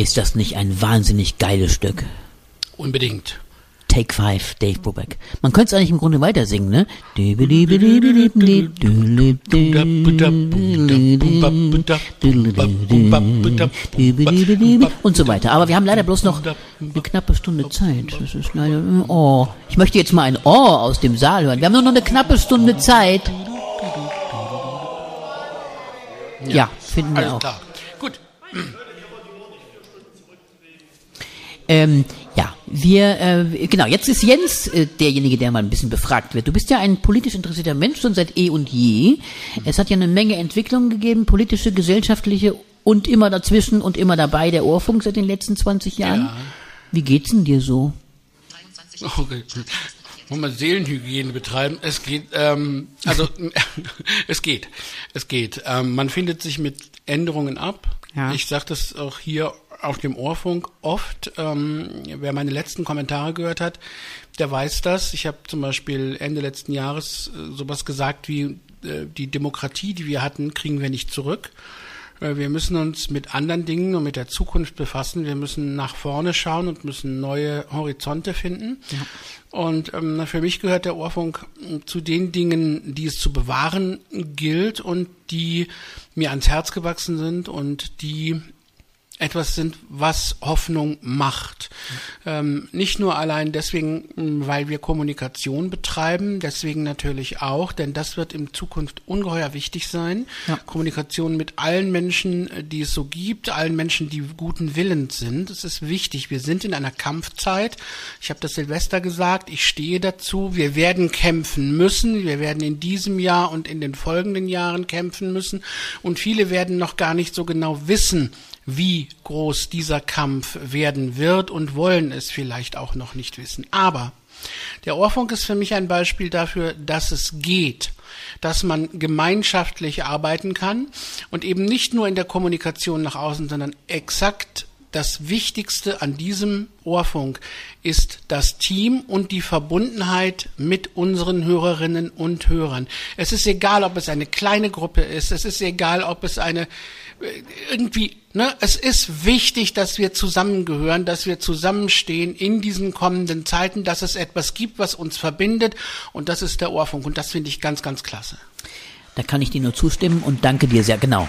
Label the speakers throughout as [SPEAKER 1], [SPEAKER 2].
[SPEAKER 1] Ist das nicht ein wahnsinnig geiles Stück?
[SPEAKER 2] Unbedingt.
[SPEAKER 1] Take 5, Dave Brubeck. Man könnte es eigentlich im Grunde weiter singen, ne? Und so weiter. Aber wir haben leider bloß noch eine knappe Stunde Zeit. Das ist leider, oh. Ich möchte jetzt mal ein Oh aus dem Saal hören. Wir haben nur noch eine knappe Stunde Zeit. Ja, finden wir
[SPEAKER 2] alles
[SPEAKER 1] auch.
[SPEAKER 2] Klar. Gut.
[SPEAKER 1] Ja, genau, jetzt ist Jens derjenige, der mal ein bisschen befragt wird. Du bist ja ein politisch interessierter Mensch, schon seit eh und je. Es hat ja eine Menge Entwicklungen gegeben, politische, gesellschaftliche und immer dazwischen und immer dabei der Ohrfunk seit den letzten 20 Jahren.
[SPEAKER 2] Ja.
[SPEAKER 1] Wie geht's denn dir so?
[SPEAKER 2] Okay. Wollen wir Seelenhygiene betreiben? Es geht, es geht. Man findet sich mit Änderungen ab.
[SPEAKER 1] Ja.
[SPEAKER 2] Ich sage das auch hier auf dem Ohrfunk oft. Wer meine letzten Kommentare gehört hat, der weiß das. Ich habe zum Beispiel Ende letzten Jahres sowas gesagt wie, die Demokratie, die wir hatten, kriegen wir nicht zurück. Wir müssen uns mit anderen Dingen und mit der Zukunft befassen. Wir müssen nach vorne schauen und müssen neue Horizonte finden. Ja. Und für mich gehört der Ohrfunk zu den Dingen, die es zu bewahren gilt und die mir ans Herz gewachsen sind und die etwas sind, was Hoffnung macht. Nicht nur allein deswegen, weil wir Kommunikation betreiben, deswegen natürlich auch, denn das wird in Zukunft ungeheuer wichtig sein. Ja. Kommunikation mit allen Menschen, die es so gibt, allen Menschen, die guten Willens sind. Es ist wichtig. Wir sind in einer Kampfzeit. Ich habe das Silvester gesagt, ich stehe dazu. Wir werden kämpfen müssen. Wir werden in diesem Jahr und in den folgenden Jahren kämpfen müssen. Und viele werden noch gar nicht so genau wissen, wie groß dieser Kampf werden wird und wollen es vielleicht auch noch nicht wissen. Aber der Ohrfunk ist für mich ein Beispiel dafür, dass es geht, dass man gemeinschaftlich arbeiten kann und eben nicht nur in der Kommunikation nach außen, sondern exakt das Wichtigste an diesem Ohrfunk ist das Team und die Verbundenheit mit unseren Hörerinnen und Hörern. Es ist egal, ob es eine kleine Gruppe ist, es ist egal, ob es eine irgendwie, ne, es ist wichtig, dass wir zusammengehören, dass wir zusammenstehen in diesen kommenden Zeiten, dass es etwas gibt, was uns verbindet und das ist der Ohrfunk und das finde ich ganz, ganz klasse.
[SPEAKER 1] Da kann ich dir nur zustimmen und danke dir sehr, genau.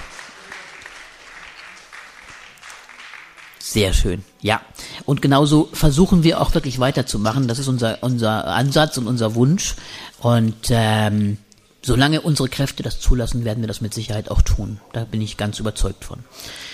[SPEAKER 1] Sehr schön, ja. Und genauso versuchen wir auch wirklich weiterzumachen. Das ist unser Ansatz und unser Wunsch. Und solange unsere Kräfte das zulassen, werden wir das mit Sicherheit auch tun. Da bin ich ganz überzeugt von.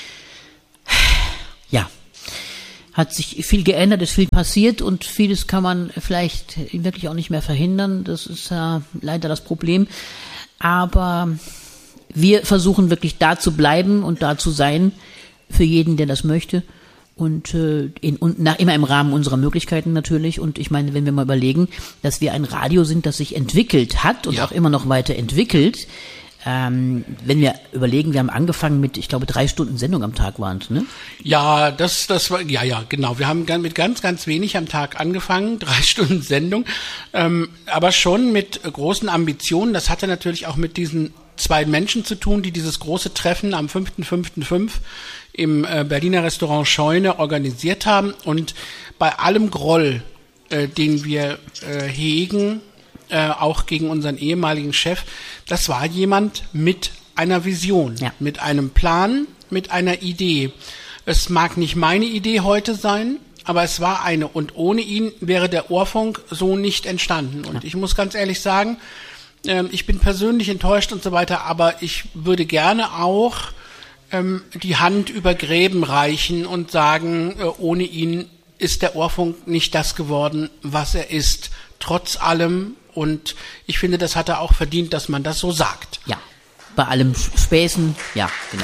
[SPEAKER 1] Ja, hat sich viel geändert, ist viel passiert und vieles kann man vielleicht wirklich auch nicht mehr verhindern. Das ist leider das Problem. Aber wir versuchen wirklich da zu bleiben und da zu sein für jeden, der das möchte. Und immer im Rahmen unserer Möglichkeiten natürlich. Und ich meine, wenn wir mal überlegen, dass wir ein Radio sind, das sich entwickelt hat und auch immer noch weiter entwickelt. Wenn wir überlegen, wir haben angefangen mit, ich glaube, 3 Stunden Sendung am Tag waren es, ne?
[SPEAKER 2] Ja, das war, ja, genau. Wir haben mit ganz, ganz wenig am Tag angefangen, 3 Stunden Sendung, aber schon mit großen Ambitionen. Das hatte natürlich auch mit diesen 2 Menschen zu tun, die dieses große Treffen am 5.5.5 im Berliner Restaurant Scheune organisiert haben. Und bei allem Groll, den wir hegen, auch gegen unseren ehemaligen Chef, das war jemand mit einer Vision, mit einem Plan, mit einer Idee. Es mag nicht meine Idee heute sein, aber es war eine. Und ohne ihn wäre der Ohrfunk so nicht entstanden. Und ich muss ganz ehrlich sagen, ich bin persönlich enttäuscht und so weiter, aber ich würde gerne auch die Hand über Gräben reichen und sagen, ohne ihn ist der Ohrfunk nicht das geworden, was er ist, trotz allem. Und ich finde, das hat er auch verdient, dass man das so sagt.
[SPEAKER 1] Ja, bei allem Späßen, ja, genau.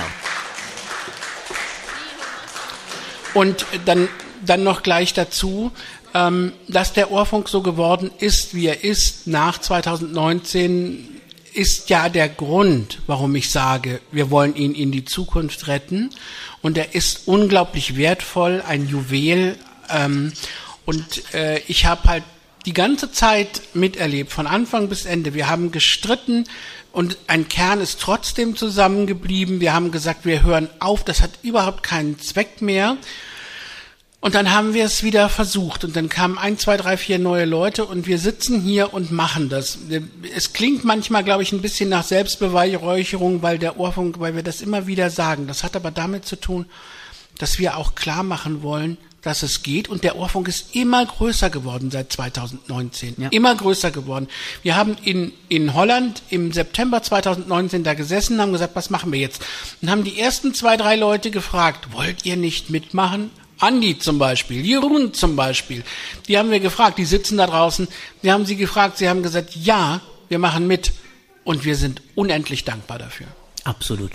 [SPEAKER 2] Und dann noch gleich dazu, dass der Ohrfunk so geworden ist, wie er ist, nach 2019, ist ja der Grund, warum ich sage, wir wollen ihn in die Zukunft retten. Und er ist unglaublich wertvoll, ein Juwel. Und ich habe halt die ganze Zeit miterlebt, von Anfang bis Ende. Wir haben gestritten und ein Kern ist trotzdem zusammengeblieben. Wir haben gesagt, wir hören auf, das hat überhaupt keinen Zweck mehr. Und dann haben wir es wieder versucht und dann kamen 1, 2, 3, 4 neue Leute und wir sitzen hier und machen das. Es klingt manchmal, glaube ich, ein bisschen nach Selbstbeweihräucherung, weil wir das immer wieder sagen. Das hat aber damit zu tun, dass wir auch klar machen wollen, dass es geht. Und der Ohrfunk ist immer größer geworden seit 2019. Ja. Immer größer geworden. Wir haben in Holland im September 2019 da gesessen, haben gesagt, was machen wir jetzt? Und haben die ersten 2, 3 Leute gefragt, wollt ihr nicht mitmachen? Andi zum Beispiel, Jeroen zum Beispiel, die haben wir gefragt, die sitzen da draußen, wir haben sie gefragt, sie haben gesagt, ja, wir machen mit und wir sind unendlich dankbar dafür.
[SPEAKER 1] Absolut.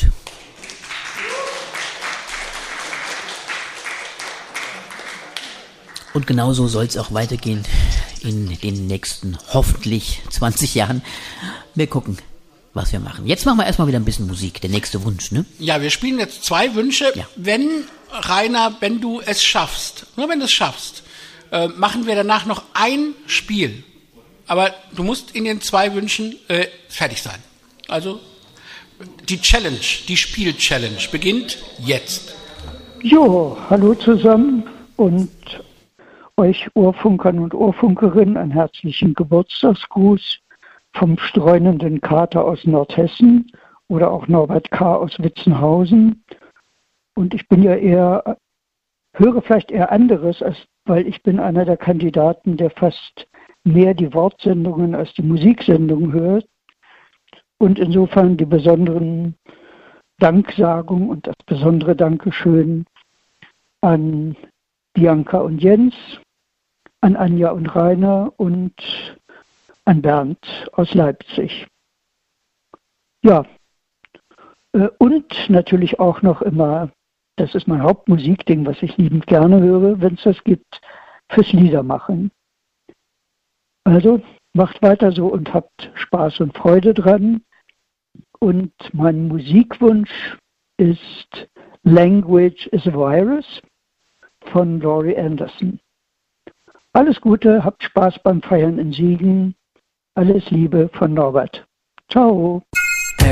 [SPEAKER 1] Und genauso soll es auch weitergehen in den nächsten, hoffentlich 20 Jahren. Wir gucken, was wir machen. Jetzt machen wir erstmal wieder ein bisschen Musik, der nächste Wunsch, ne?
[SPEAKER 2] Ja, wir spielen jetzt 2 Wünsche. Ja. Rainer, wenn du es schaffst, nur wenn du es schaffst, machen wir danach noch ein Spiel. Aber du musst in den 2 Wünschen fertig sein. Also die Challenge, die Spiel-Challenge beginnt jetzt.
[SPEAKER 3] Jo, hallo zusammen und euch Ohrfunkern und Ohrfunkerinnen einen herzlichen Geburtstagsgruß vom streunenden Kater aus Nordhessen oder auch Norbert K. aus Witzenhausen. Und ich bin ja höre vielleicht eher anderes, weil ich bin einer der Kandidaten, der fast mehr die Wortsendungen als die Musiksendungen hört. Und insofern die besonderen Danksagungen und das besondere Dankeschön an Bianca und Jens, an Anja und Rainer und an Bernd aus Leipzig. Ja, und natürlich auch noch immer, das ist mein Hauptmusikding, was ich liebend gerne höre, wenn es das gibt, fürs Liedermachen. Also macht weiter so und habt Spaß und Freude dran. Und mein Musikwunsch ist Language is a Virus von Laurie Anderson. Alles Gute, habt Spaß beim Feiern in Siegen. Alles Liebe von Norbert. Ciao.